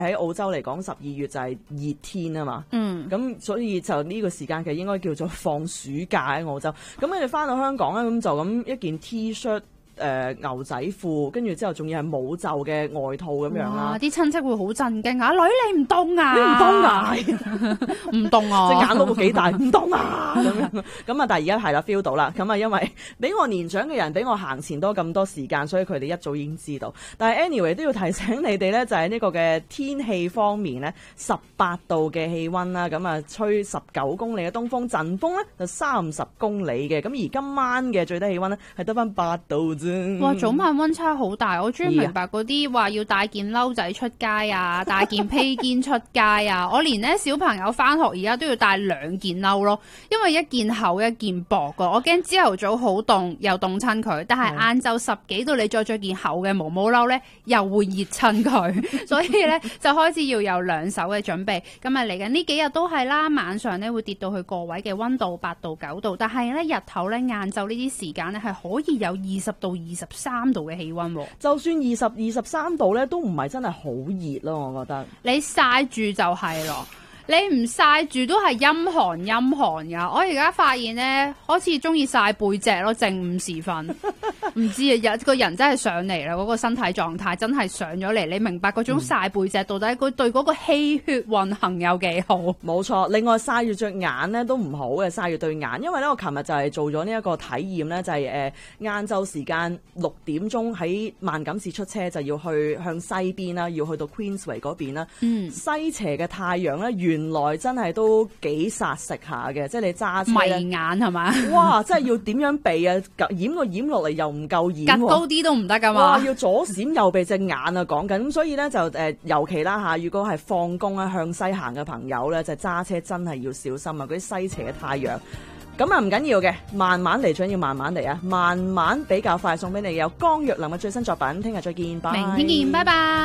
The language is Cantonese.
喺澳洲嚟講，12月就係熱天啊嘛。咁所以就呢個時間嘅應該叫做放暑假喺澳洲。咁跟住翻到香港咧，咁就咁一件 T-shirt。牛仔褲，跟住之後仲要係冇袖嘅外套咁樣啦。 啲親戚會好震驚啊！女你唔凍啊？ 你唔凍啊？ 唔凍啊！ 隻眼都幾大，唔凍啊咁樣。咁啊，但係而家係啦 feel 到啦。咁啊，因為比我年長嘅人比我行前多咁多時間，所以佢哋一早已經知道。但係 anyway 都要提醒你哋咧，就係呢個嘅天氣方面咧，18度嘅氣温啦，咁啊吹19公里嘅東風，陣風咧就30公里嘅。咁而今晚嘅最低氣温咧係得翻8度啫。 哇！早晚溫差好大，我終於明白嗰啲話要帶件褸仔出街啊，帶件披肩出街啊。我連咧小朋友翻學而家都要帶2件褸咯，因為一件厚一件薄噶。我驚朝頭早好凍又凍親佢，但係晏晝10幾度你再着件厚嘅毛毛褸咧，又會熱親佢。所以咧就開始要有2手嘅準備。咁啊嚟緊呢幾日都係啦，晚上咧會跌到去個位嘅溫度8度9度，但係咧日頭咧晏晝呢啲時間咧係可以有20到23度嘅氣溫， 就算20、23度咧，都唔係真係好熱咯，我覺得。 你曬住就係咯。你唔曬住都係陰寒㗎。我而家發現咧，好似中意曬背脊咯，正午時分。唔知啊，個人真係上嚟啦，嗰個身體狀態真係上咗嚟。你明白嗰種曬背脊到底佢對嗰個氣血運行有幾好？冇錯。另外曬住隻眼咧都唔好嘅，曬住對眼，因為咧我琴日就係做咗呢一個體驗咧，就係晏晝時間6點鐘喺萬錦市出車，就要去向西邊啦，要去到 Queensway 嗰邊啦。西斜嘅太陽咧，原來真係都幾殺食下嘅，即係你揸車迷眼係嘛？ 哇！真係要點樣避啊？掩個掩落嚟又唔夠掩， 趌高啲都唔得㗎嘛！ 哇！要左閃右避隻眼啊，講緊咁，所以咧就尤其啦嚇，如果係放工咧向西行嘅朋友咧，就揸車真係要小心啊！嗰啲西斜嘅太陽。咁啊唔緊要嘅，慢慢嚟，仲要慢慢嚟啊！慢慢比較快送俾你有江若琳嘅最新作品，聽日再見，拜。 明天見，拜拜。